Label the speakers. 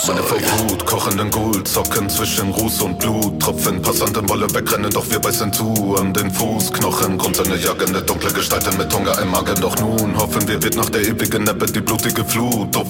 Speaker 1: Meine Verwut, kochenden Gold, Zocken zwischen Ruß und Blut. Tropfen, Passanten wolle wegrennen, doch wir beißen zu an den Fußknochen. Grundsonne jagende dunkle Gestalten mit Hunger im Magen. Doch nun hoffen wir, wird nach der ewigen Ebbe die blutige Flut. Auf